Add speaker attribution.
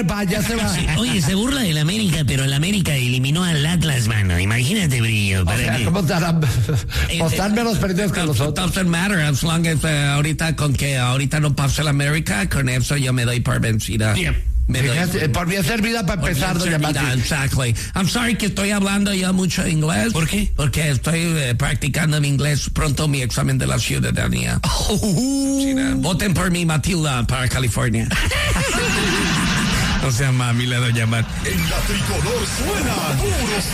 Speaker 1: va, ya se va.
Speaker 2: Oye, se burla del América, pero el América eliminó al Atlas, mano. Imagínate, Brillo.
Speaker 1: O sea, ¿cómo estarán? O están menos perdidos que los otros.
Speaker 3: Doesn't matter, as long as ahorita con que ahorita no pase el América, con eso yo me doy por vencida.
Speaker 2: Yeah.
Speaker 1: Por bien servida para empezar, doña Mati.
Speaker 3: Exactly. I'm sorry que estoy hablando ya mucho inglés.
Speaker 2: ¿Por qué?
Speaker 3: Porque estoy practicando mi inglés, pronto mi examen de la ciudadanía. Sí, voten por mí, Matilda, para California.
Speaker 2: O sea, mami, la doña Mati.
Speaker 4: En la tricolor suena duro.